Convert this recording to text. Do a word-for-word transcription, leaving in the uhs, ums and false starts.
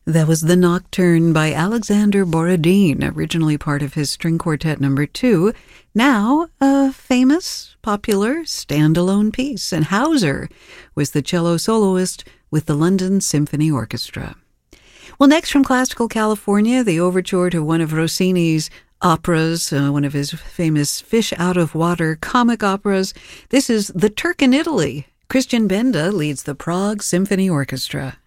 That was the Nocturne by Alexander Borodin, originally part of his String Quartet number two, now a famous, popular, standalone piece. And Hauser was the cello soloist with the London Symphony Orchestra. Well, next from classical California, the overture to one of Rossini's operas, uh, one of his famous fish out of water comic operas. This is The Turk in Italy. Christian Benda leads the Prague Symphony Orchestra.